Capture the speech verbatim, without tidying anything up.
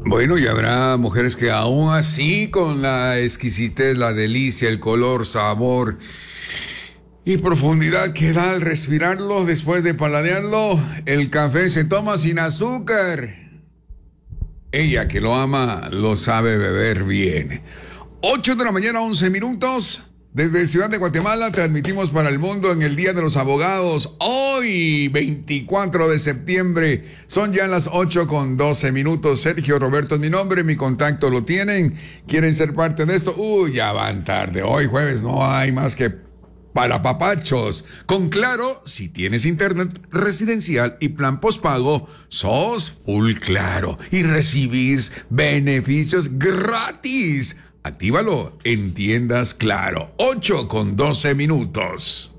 Bueno, y habrá mujeres que aún así, con la exquisitez, la delicia, el color, sabor y profundidad que da al respirarlo después de paladearlo, el café se toma sin azúcar. Ella que lo ama lo sabe beber bien. ocho de la mañana, once minutos. Desde Ciudad de Guatemala transmitimos para el mundo en el Día de los Abogados. Hoy, veinticuatro de septiembre, son ya las ocho con doce minutos. Sergio Roberto es mi nombre, mi contacto lo tienen. ¿Quieren ser parte de esto? Uy, ya van tarde. Hoy jueves no hay más que para papachos. Con Claro, si tienes internet residencial y plan postpago, sos full Claro y recibís beneficios gratis. Actívalo en tiendas Claro. ocho con doce minutos.